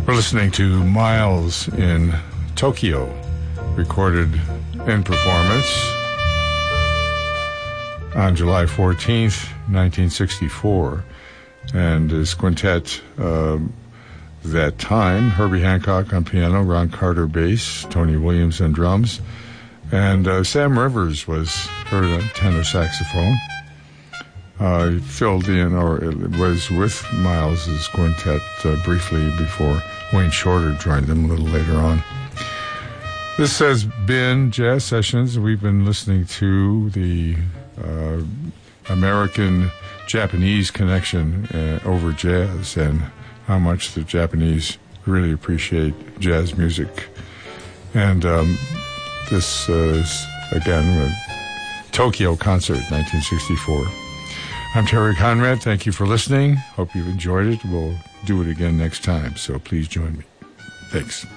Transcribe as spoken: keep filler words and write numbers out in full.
We're listening to Miles in Tokyo, recorded in performance on July fourteenth, nineteen sixty-four. And his quintet, uh, that time, Herbie Hancock on piano, Ron Carter bass, Tony Williams on drums, and uh, Sam Rivers was heard on tenor saxophone. Uh, he filled in, or was with Miles' quintet uh, briefly before Wayne Shorter joined them a little later on. This has been Jazz Sessions. We've been listening to the uh, American-Japanese connection uh, over jazz, and how much the Japanese really appreciate jazz music. And um, this uh, is, again, a Tokyo concert, nineteen sixty-four. I'm Terry Conrad. Thank you for listening. Hope you've enjoyed it. We'll do it again next time, so please join me. Thanks.